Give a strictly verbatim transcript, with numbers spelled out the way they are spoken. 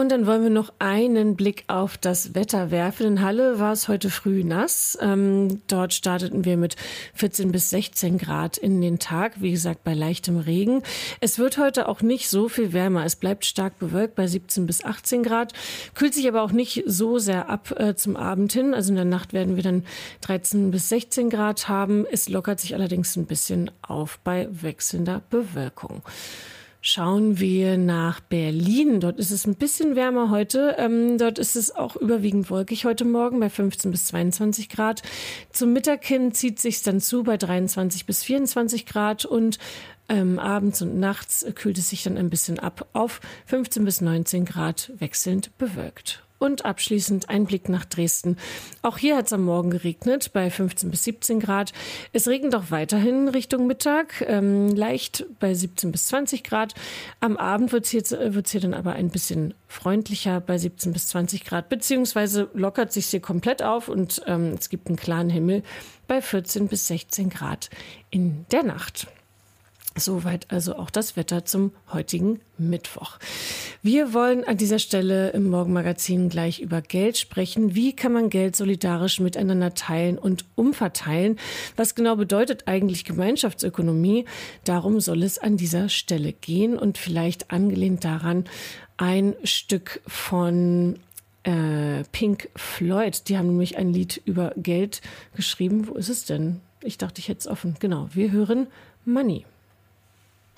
und dann wollen wir noch einen Blick auf das Wetter werfen. In Halle war es heute früh nass. Ähm, dort starteten wir mit vierzehn bis sechzehn Grad in den Tag, wie gesagt bei leichtem Regen. Es wird heute auch nicht so viel wärmer. Es bleibt stark bewölkt bei siebzehn bis achtzehn Grad, kühlt sich aber auch nicht so sehr ab äh, zum Abend hin. Also in der Nacht werden wir dann dreizehn bis sechzehn Grad haben. Es lockert sich allerdings ein bisschen auf bei wechselnder Bewölkung. Schauen wir nach Berlin. Dort ist es ein bisschen wärmer heute. Ähm, dort ist es auch überwiegend wolkig heute Morgen bei fünfzehn bis zweiundzwanzig Grad. Zum Mittag hin zieht sich dann zu bei dreiundzwanzig bis vierundzwanzig Grad und ähm, abends und nachts kühlt es sich dann ein bisschen ab auf fünfzehn bis neunzehn Grad wechselnd bewölkt. Und abschließend ein Blick nach Dresden. Auch hier hat es am Morgen geregnet bei fünfzehn bis siebzehn Grad. Es regnet auch weiterhin Richtung Mittag, ähm, leicht bei siebzehn bis zwanzig Grad. Am Abend wird es hier, wird's hier dann aber ein bisschen freundlicher bei siebzehn bis zwanzig Grad, beziehungsweise lockert sich hier komplett auf und ähm, es gibt einen klaren Himmel bei vierzehn bis sechzehn Grad in der Nacht. Soweit also auch das Wetter zum heutigen Mittwoch. Wir wollen an dieser Stelle im Morgenmagazin gleich über Geld sprechen. Wie kann man Geld solidarisch miteinander teilen und umverteilen? Was genau bedeutet eigentlich Gemeinschaftsökonomie? Darum soll es an dieser Stelle gehen und vielleicht angelehnt daran ein Stück von äh, Pink Floyd. Die haben nämlich ein Lied über Geld geschrieben. Wo ist es denn? Ich dachte, ich hätte es offen. Genau, wir hören Money.